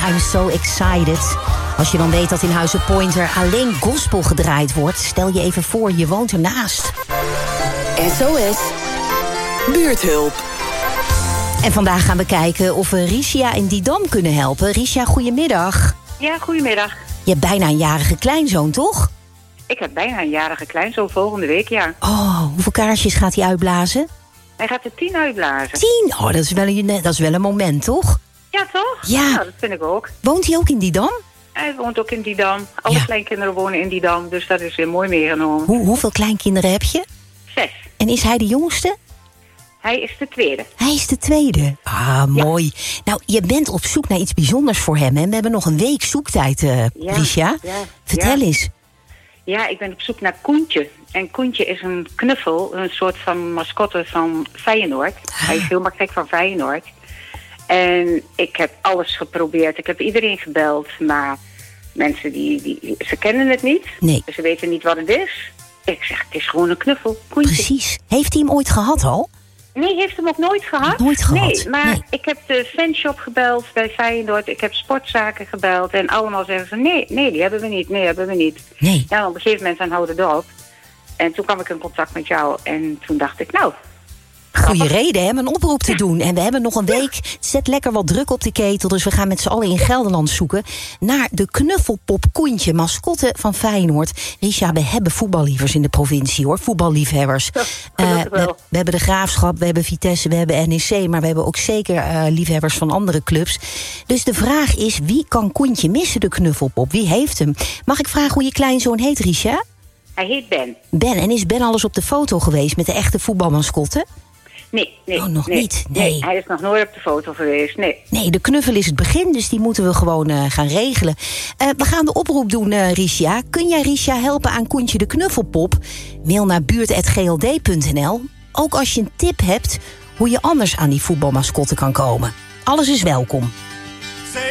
I'm so excited. Als je dan weet dat in Huizen Pointer alleen gospel gedraaid wordt, stel je even voor, je woont ernaast. SOS Buurthulp. En vandaag gaan we kijken of we Ricia in Didam kunnen helpen. Ricia, goedemiddag. Ja, goedemiddag. Je hebt bijna een jarige kleinzoon, toch? Ik heb bijna een jarige kleinzoon volgende week, ja. Oh, hoeveel kaarsjes gaat hij uitblazen? Hij gaat er 10 uitblazen. 10? Oh, dat is wel een moment, toch? Ja, toch? Ja. Nou, dat vind ik ook. Woont hij ook in Didam? Hij woont ook in Didam. Alle kleinkinderen wonen in Didam, dus dat is weer mooi meegenomen. Hoeveel kleinkinderen heb je? 6. En is hij de jongste? Hij is de tweede. Hij is de tweede. Ah, mooi. Ja. Nou, je bent op zoek naar iets bijzonders voor hem, hè? We hebben nog een week zoektijd, Ricia. Ja, Vertel eens. Ja, ik ben op zoek naar Koentje. En Koentje is een knuffel, een soort van mascotte van Feyenoord. Hij is helemaal gek van Feyenoord. En ik heb alles geprobeerd. Ik heb iedereen gebeld, maar mensen ze kennen het niet. Nee. Ze weten niet wat het is. Ik zeg, het is gewoon een knuffel, Koentje. Precies. Heeft hij hem ooit gehad al? Nee, heeft hem ook nooit gehad. Nooit gehad? Nee, maar ik heb de fanshop gebeld bij Feyenoord. Ik heb sportzaken gebeld. En allemaal zeggen ze, nee, die hebben we niet. Nee, hebben we niet. Nee. Ja, op een gegeven moment dan houden het op. En toen kwam ik in contact met jou. En toen dacht ik, nou... Goeie reden, hè, om een oproep te doen. En we hebben nog een week. Zet lekker wat druk op de ketel. Dus we gaan met z'n allen in Gelderland zoeken naar de knuffelpop Koentje, mascotte van Feyenoord. Ricia, we hebben voetballievers in de provincie, hoor. Voetballiefhebbers. We hebben de Graafschap, we hebben Vitesse, we hebben NEC. Maar we hebben ook zeker liefhebbers van andere clubs. Dus de vraag is, wie kan Koentje missen, de knuffelpop? Wie heeft hem? Mag ik vragen hoe je kleinzoon heet, Ricia? Hij heet Ben. Ben, en is Ben al eens op de foto geweest met de echte voetbalmascotte? Nee. Oh, nog niet? Nee. Hij is nog nooit op de foto geweest, nee. Nee, de knuffel is het begin, dus die moeten we gewoon gaan regelen. We gaan de oproep doen, Ricia. Kun jij Ricia helpen aan Koentje de knuffelpop? Mail naar buurt@gld.nl. Ook als je een tip hebt hoe je anders aan die voetbalmascotte kan komen. Alles is welkom.